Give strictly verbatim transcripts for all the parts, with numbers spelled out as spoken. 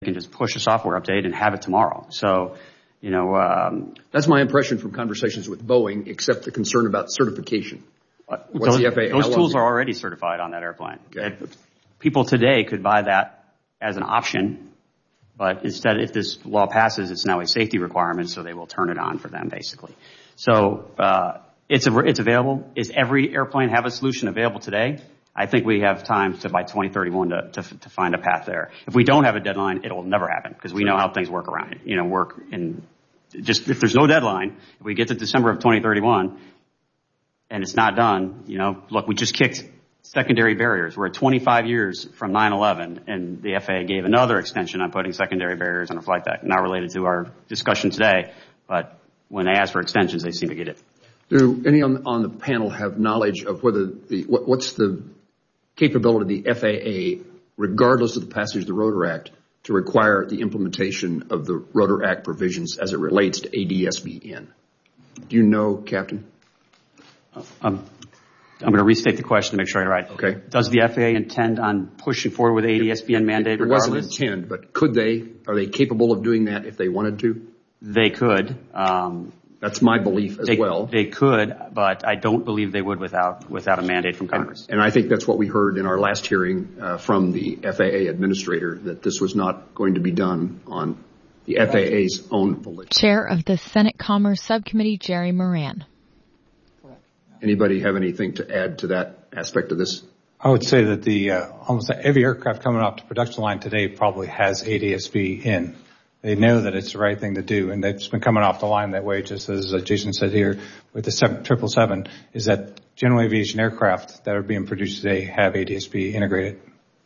can just push a software update and have it tomorrow. So, you know, um, that's my impression from conversations with Boeing, except the concern about certification. What's those, the F A A? Those tools are already certified on that airplane. Okay. People today could buy that as an option, but instead, if this law passes, it's now a safety requirement, so they will turn it on for them, basically. So uh, it's a, it's available. Is every airplane have a solution available today? I think we have time to by twenty thirty-one to, to to find a path there. If we don't have a deadline, it'll never happen because we know how things work around it. You know, work in just if there's no deadline, if we get to December of twenty thirty-one and it's not done, you know, look, we just kicked secondary barriers. We're at twenty-five years from nine eleven, and the F A A gave another extension on putting secondary barriers on a flight deck. Not related to our discussion today, but when they ask for extensions, they seem to get it. Do any on, on the panel have knowledge of whether the what, what's the capability of the F A A, regardless of the passage of the Rotor Act, to require the implementation of the Rotor Act provisions as it relates to A D S B N? Do you know, Captain? Um, I'm going to restate the question to make sure I get it right. Okay. Does the F A A intend on pushing forward with A D S B N mandate regardless? It wasn't intend, but could they? Are they capable of doing that if they wanted to? They could. Um, That's my belief as they, well. They could, but I don't believe they would without without a mandate from Congress. And, and I think that's what we heard in our last hearing uh, from the F A A administrator, that this was not going to be done on the F A A's own volition. Chair of the Senate Commerce Subcommittee, Jerry Moran. Anybody have anything to add to that aspect of this? I would say that the uh, almost every aircraft coming off the production line today probably has A D S B in. They know that it's the right thing to do, and it's been coming off the line that way, just as uh, Jason said here with the triple seven, is that general aviation aircraft that are being produced today have A D S B integrated.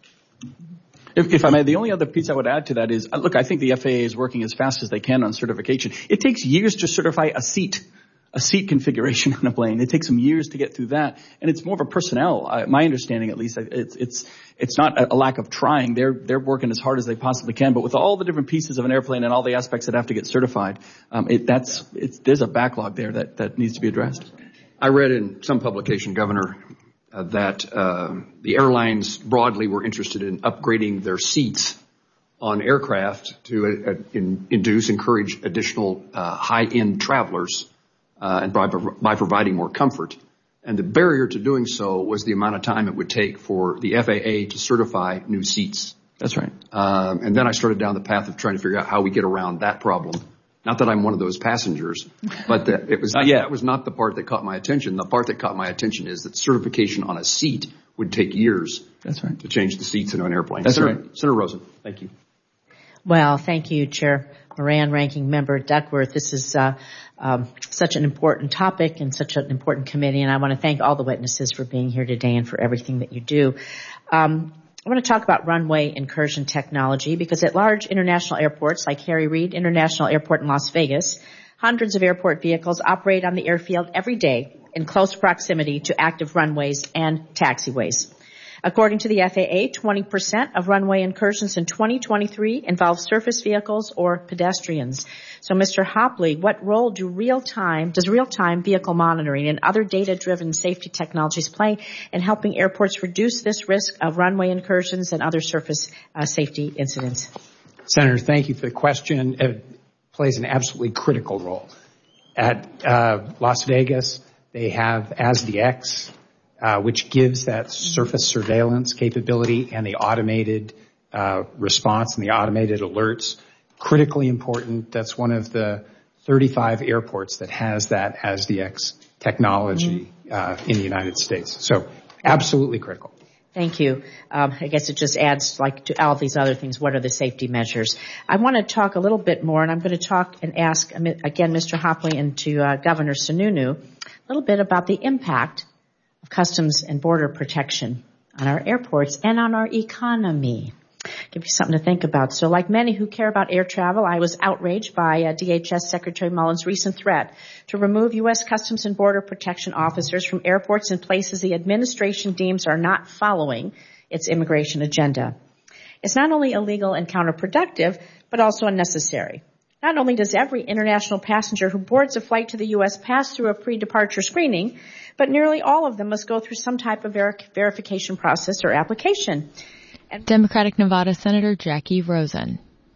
If, if I may, the only other piece I would add to that is, look, I think the F A A is working as fast as they can on certification. It takes years to certify a seat. A seat configuration on a plane. It takes some years to get through that, and it's more of a personnel. Uh, my understanding, at least, it's it's it's not a, a lack of trying. They're they're working as hard as they possibly can, but with all the different pieces of an airplane and all the aspects that have to get certified, um, it, that's it's there's a backlog there that that needs to be addressed. I read in some publication, Governor, uh, that uh, the airlines broadly were interested in upgrading their seats on aircraft to uh, in, induce, encourage additional uh, high-end travelers. Uh, and by, by providing more comfort. And the barrier to doing so was the amount of time it would take for the F A A to certify new seats. That's right. Um, and then I started down the path of trying to figure out how we get around that problem. Not that I'm one of those passengers, but that it was not, that was not the part that caught my attention. The part that caught my attention is that certification on a seat would take years. That's right. To change the seats in an airplane. That's Senator, right. Senator Rosen, thank you. Well, thank you, Chair Moran, Ranking Member Duckworth. This is uh, um, such an important topic and such an important committee, and I want to thank all the witnesses for being here today and for everything that you do. Um, I want to talk about runway incursion technology because at large international airports like Harry Reid International Airport in Las Vegas, hundreds of airport vehicles operate on the airfield every day in close proximity to active runways and taxiways. According to the F A A, twenty percent of runway incursions in twenty twenty-three involve surface vehicles or pedestrians. So, Mister Hopley, what role do real-time, does real-time vehicle monitoring and other data-driven safety technologies play in helping airports reduce this risk of runway incursions and other surface uh, safety incidents? Senator, thank you for the question. It plays an absolutely critical role. At uh, Las Vegas, they have A S D X, Uh, which gives that surface surveillance capability and the automated uh, response and the automated alerts. Critically important. That's one of the thirty-five airports that has that A S D X technology uh, in the United States. So absolutely critical. Thank you. Um, I guess it just adds, like, to all these other things, what are the safety measures? I want to talk a little bit more, and I'm going to talk and ask, again, Mister Hopley and to uh, Governor Sununu, a little bit about the impact of Customs and Border Protection on our airports and on our economy. Give you something to think about. So like many who care about air travel, I was outraged by uh, D H S Secretary Mullen's recent threat to remove U S Customs and Border Protection officers from airports and places the administration deems are not following its immigration agenda. It's not only illegal and counterproductive, but also unnecessary. Not only does every international passenger who boards a flight to the U S pass through a pre-departure screening, but nearly all of them must go through some type of ver- verification process or application. And Democratic Nevada Senator Jackie Rosen.